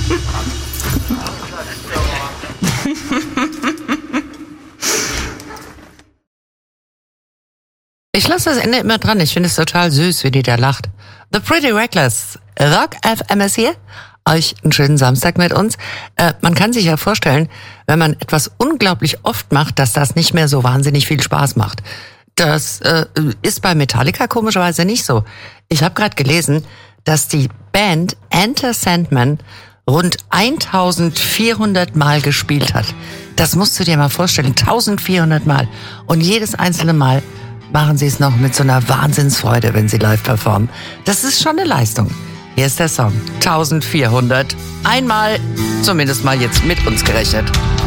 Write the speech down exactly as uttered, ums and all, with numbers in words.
Ich lasse das Ende immer dran. Ich finde es total süß, wie die da lacht. The Pretty Reckless. Rock F M ist hier. Euch einen schönen Samstag mit uns. Äh, man kann sich ja vorstellen, wenn man etwas unglaublich oft macht, dass das nicht mehr so wahnsinnig viel Spaß macht. Das äh, ist bei Metallica komischerweise nicht so. Ich habe gerade gelesen, dass die Band Enter Sandman rund eintausendvierhundert Mal gespielt hat. Das musst du dir mal vorstellen. eintausendvierhundert Mal. Und jedes einzelne Mal machen sie es noch mit so einer Wahnsinnsfreude, wenn sie live performen. Das ist schon eine Leistung. Hier ist der Song. eintausendvierhundert. Einmal, zumindest mal jetzt mit uns gerechnet.